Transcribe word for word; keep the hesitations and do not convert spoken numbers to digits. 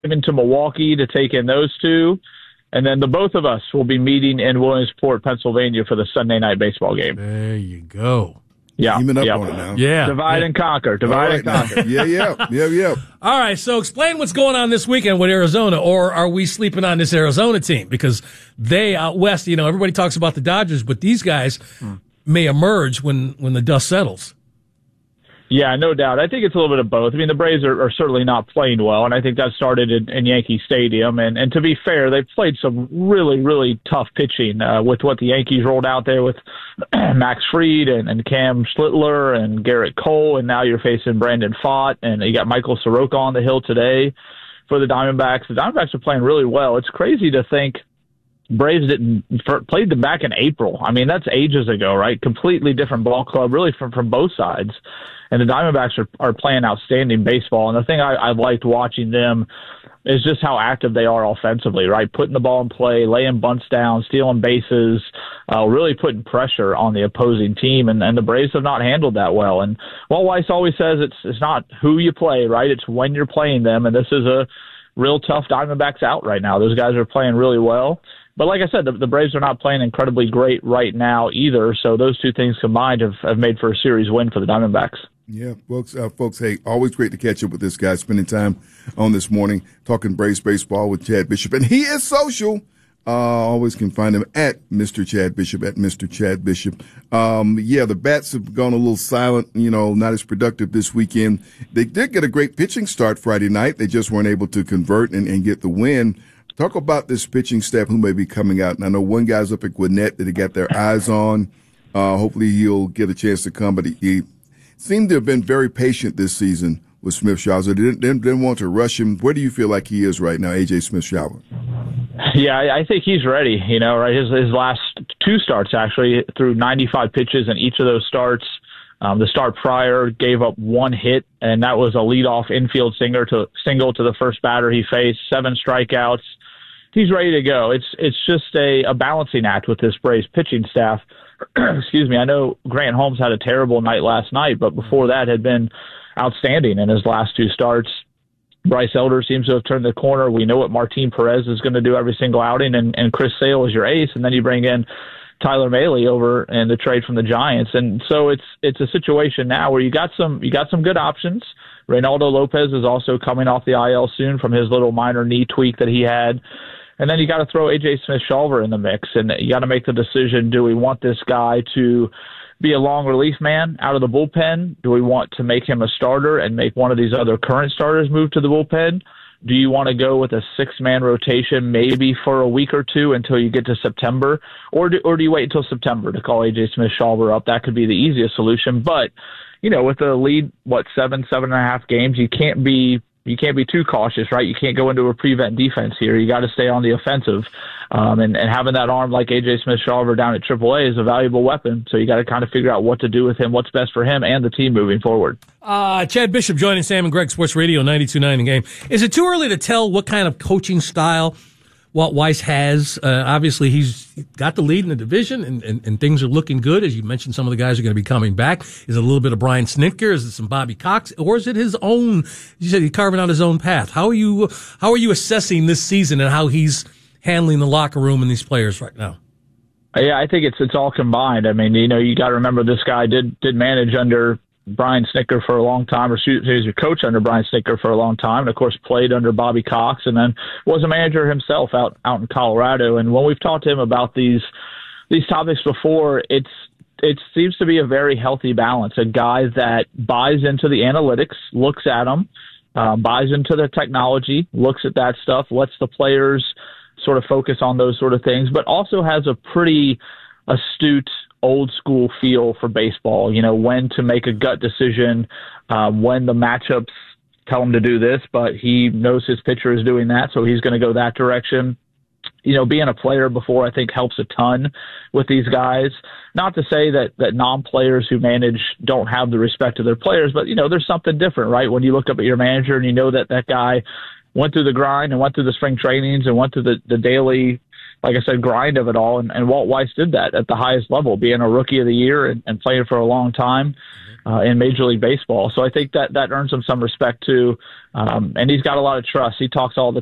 driving to Milwaukee to take in those two. And then the both of us will be meeting in Williamsport, Pennsylvania for the Sunday night baseball game. There you go. Yeah. Teaming up yeah. on it now. Yeah. Divide yeah. and conquer. Divide right, and conquer. yeah, yeah, yeah, yeah. All right, so explain what's going on this weekend with Arizona, or are we sleeping on this Arizona team? Because they out west, you know, everybody talks about the Dodgers, but these guys hmm. may emerge when, when the dust settles. Yeah, no doubt. I think it's a little bit of both. I mean, the Braves are, are certainly not playing well, and I think that started in, in Yankee Stadium. And, and to be fair, they've played some really, really tough pitching uh, with what the Yankees rolled out there with Max Fried and, and Cam Schlittler and Garrett Cole, and now you're facing Brandon Pfaadt, and you got Michael Soroka on the hill today for the Diamondbacks. The Diamondbacks are playing really well. It's crazy to think Braves didn't for, played them back in April. I mean, that's ages ago, right? Completely different ball club, really from, from both sides. And the Diamondbacks are, are playing outstanding baseball. And the thing I, I've liked watching them is just how active they are offensively, right? Putting the ball in play, laying bunts down, stealing bases, uh, really putting pressure on the opposing team. And, and the Braves have not handled that well. And Walt Weiss always says it's it's not who you play, right? It's when you're playing them. And this is a real tough Diamondbacks out right now. Those guys are playing really well. But like I said, the, the Braves are not playing incredibly great right now either. So those two things combined have, have made for a series win for the Diamondbacks. Yeah, folks, uh, folks, hey, always great to catch up with this guy, spending time on this morning, talking Braves baseball with Chad Bishop. And he is social. Uh, always can find him at Mister Chad Bishop, at Mister Chad Bishop. Um, yeah, the bats have gone a little silent, you know, not as productive this weekend. They did get a great pitching start Friday night. They just weren't able to convert and, and get the win. Talk about this pitching staff who may be coming out. And I know one guy's up at Gwinnett that they got their eyes on. Uh, hopefully he'll get a chance to come, but he, he seemed to have been very patient this season with Smith-Shawver. They didn't, didn't, didn't want to rush him. Where do you feel like he is right now, A J Smith-Shawver? Yeah, I, I think he's ready. You know, right? His his last two starts actually threw ninety-five pitches in each of those starts. Um, the start prior gave up one hit, and that was a leadoff infield single to single to the first batter he faced. Seven strikeouts. He's ready to go. It's it's just a, a balancing act with this Braves pitching staff. Excuse me. I know Grant Holmes had a terrible night last night, but before that had been outstanding in his last two starts. Bryce Elder seems to have turned the corner. We know what Martin Perez is going to do every single outing, and, and Chris Sale is your ace, and then you bring in Tyler Mahle over in the trade from the Giants. And so it's it's a situation now where you got some you got some good options. Reynaldo Lopez is also coming off the I L soon from his little minor knee tweak that he had. And then you got to throw A J Smith-Shawver in the mix, and you got to make the decision: do we want this guy to be a long relief man out of the bullpen? Do we want to make him a starter and make one of these other current starters move to the bullpen? Do you want to go with a six-man rotation maybe for a week or two until you get to September? Or do, or do you wait until September to call A J Smith-Shawver up? That could be the easiest solution. But, you know, with the lead, what, seven, seven and a half games, you can't be you can't be too cautious, right? You can't go into a prevent defense here. You got to stay on the offensive. Um, and, and having that arm like A J Smith-Shawver down at triple A is a valuable weapon. So you got to kind of figure out what to do with him, what's best for him and the team moving forward. Uh, Chad Bishop joining Sam and Greg Sports Radio ninety-two point nine The Game. Is it too early to tell what kind of coaching style Walt Weiss has? Uh, obviously, he's got the lead in the division, and, and, and things are looking good. As you mentioned, some of the guys are going to be coming back. Is it a little bit of Brian Snitker? Is it some Bobby Cox? Or is it his own, you said he's carving out his own path? How are you, how are you assessing this season and how he's handling the locker room and these players right now? Yeah, I think it's it's all combined. I mean, you know, you got to remember this guy did did manage under Brian Snitker for a long time, or he was your coach under Brian Snitker for a long time, and of course played under Bobby Cox, and then was a manager himself out out in Colorado. And when we've talked to him about these these topics before, it's it seems to be a very healthy balance. A guy that buys into the analytics, looks at them, um, buys into the technology, looks at that stuff, lets the players sort of focus on those sort of things, but also has a pretty astute old school feel for baseball, you know, when to make a gut decision, um, when the matchups tell him to do this, but he knows his pitcher is doing that, so he's going to go that direction. You know, being a player before, I think, helps a ton with these guys. Not to say that, that non-players who manage don't have the respect of their players, but, you know, there's something different, right? When you look up at your manager and you know that that guy went through the grind and went through the spring trainings and went through the, the daily like I said, grind of it all. And, and Walt Weiss did that at the highest level, being a rookie of the year and, and playing for a long time uh, in Major League Baseball. So I think that that earns him some respect too. Um, and he's got a lot of trust. He talks all the